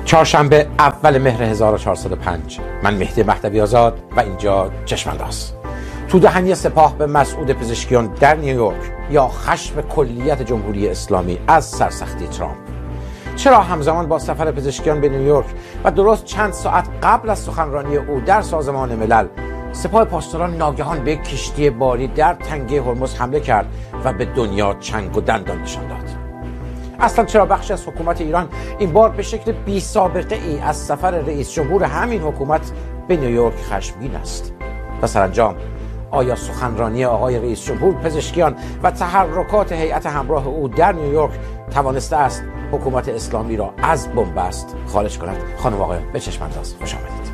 چهارشنبه اول مهر 1405. من مهدی مهدوی آزاد و اینجا چشم‌انداز. تو دهنی سپاه به مسعود پزشکیان در نیویورک یا خشم کلیت جمهوری اسلامی از سرسختی ترامپ. چرا همزمان با سفر پزشکیان به نیویورک و درست چند ساعت قبل از سخنرانی او در سازمان ملل، سپاه پاسداران ناگهان به کشتی باری در تنگه هرمز حمله کرد و به دنیا چنگ و دندان نشان داد؟ اصلا چرا بخشی از حکومت ایران این بار به شکل بی سابقه ای از سفر رئیس جمهور همین حکومت به نیویورک خشمگین است؟ و سرانجام آیا سخنرانی آقای رئیس جمهور پزشکیان و تحرکات هیئت همراه او در نیویورک توانسته است حکومت اسلامی را از بن‌بست خارج کند؟ خانم و آقایان، به چشم‌انداز خوش آمدید.